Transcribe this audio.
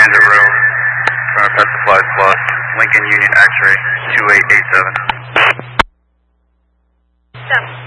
Transit Road, front of Pet Supplies Plus, Lincoln Union X-ray 2887. Stop.